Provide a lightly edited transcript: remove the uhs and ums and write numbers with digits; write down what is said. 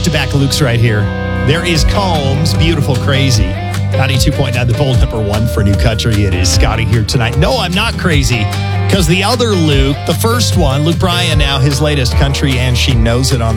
back-to-back Luke's right here. There is Combs, Beautiful Crazy. 92.9, the poll number one for New Country. It is Scotty here tonight. No, I'm not crazy, because the other Luke, the first one, Luke Bryan, now his latest Country and She Knows It on